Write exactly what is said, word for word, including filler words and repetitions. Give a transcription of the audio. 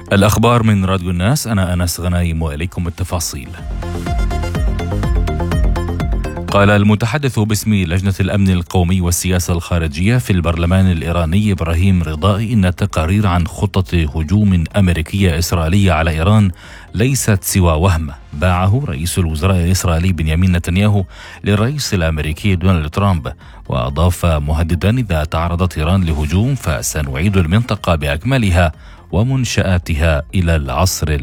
الأخبار من راديو الناس، أنا أنس غنايم وإليكم التفاصيل. قال المتحدث باسم لجنة الأمن القومي والسياسة الخارجية في البرلمان الإيراني إبراهيم رضائي إن التقارير عن خطة هجوم أمريكية إسرائيلية على إيران ليست سوى وهم باعه رئيس الوزراء الإسرائيلي بنيامين نتنياهو للرئيس الأمريكي دونالد ترامب، وأضاف مهددا إذا تعرضت إيران لهجوم فسنعيد المنطقة بأكملها ومنشآتها إلى العصر